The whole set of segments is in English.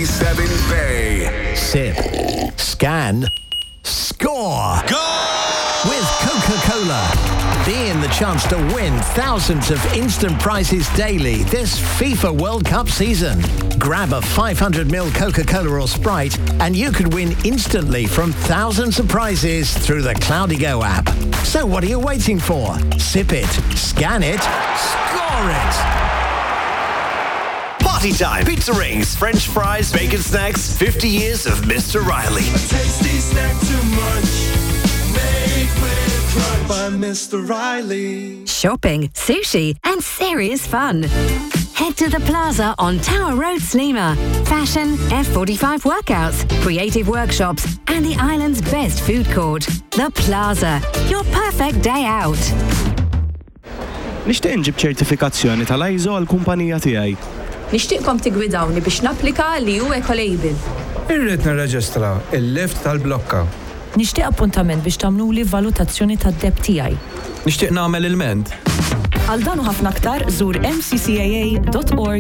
97 Bay. Sip. Scan. Score! Goal! With Coca-Cola. Be in the chance to win thousands of instant prizes daily this FIFA World Cup season. Grab a 500ml Coca-Cola or Sprite and you could win instantly from thousands of prizes through the Cloudigo app. So what are you waiting for? Sip it, scan it, score it! Party time. Pizza rings, French fries, bacon snacks, 50 years of Mr. Riley. A tasty snack too much. Made with crunch by Mr. Riley. Shopping, sushi, and serious fun. Head to the Plaza on Tower Road, Slima. Fashion, F45 workouts, creative workshops, and the island's best food court. The Plaza, your perfect day out. Nixtieq nġib ċertifikazzjoni tal-ISO għall-kumpanija tiegħi. Nixtieqkom tigwidawni biex napplika li hu eco-label. Irrid nirreġistra il-lift tal-blokka. Nixtieq appuntament biex tagħmluli valutazzjoni tad-debt tiegħi. Nixtieq nagħmel il-ment. Għal dan u ħafna aktar żur mccaa.org.mt.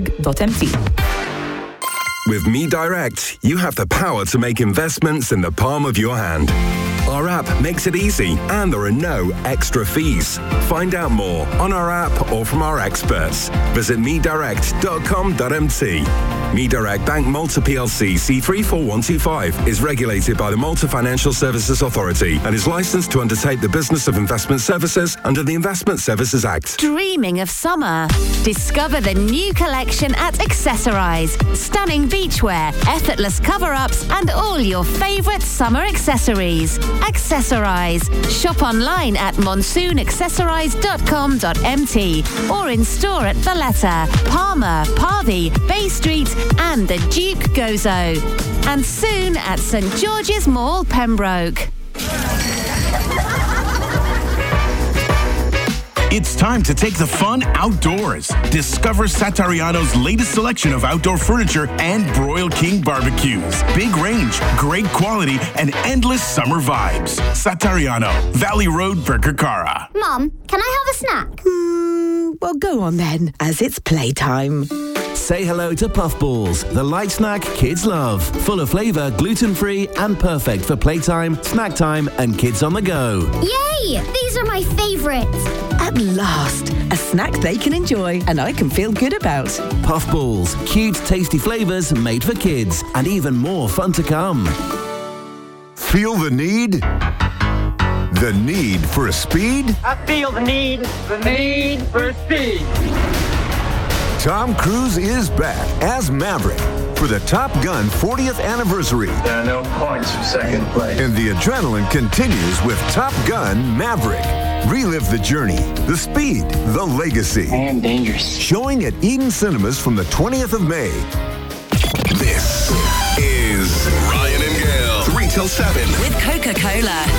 With MeDirect, you have the power to make investments in the palm of your hand. Our app makes it easy and there are no extra fees. Find out more on our app or from our experts. Visit medirect.com.mt. MeDirect Bank Malta PLC C34125 is regulated by the Malta Financial Services Authority and is licensed to undertake the business of investment services under the Investment Services Act. Dreaming of summer? Discover the new collection at Accessorize. Stunning beachwear, effortless cover-ups, and all your favourite summer accessories. Accessorize. Shop online at monsoon.accessorize.com.mt or in store at Valletta, Palmer, Parby, Bay Street, and the Duke Gozo. And soon at St George's Mall, Pembroke. It's time to take the fun outdoors. Discover Satariano's latest selection of outdoor furniture and Broil King barbecues. Big range, great quality, and endless summer vibes. Satariano, Valley Road, Birkirkara. Mum, can I have a snack? Well, go on then, as it's playtime. Say hello to Puffballs, the light snack kids love. Full of flavour, gluten-free, and perfect for playtime, snack time, and kids on the go. Yay! These are my favourites. At last, a snack they can enjoy and I can feel good about. Puffballs, cute, tasty flavours made for kids, and even more fun to come. Feel the need? The need for speed? I feel the need for speed. Tom Cruise is back as Maverick for the Top Gun 40th anniversary. There are no points for second place. And the adrenaline continues with Top Gun Maverick. Relive the journey, the speed, the legacy. I am dangerous. Showing at Eden Cinemas from the 20th of May. This is Ryan and Gail, 3 till 7. With Coca-Cola.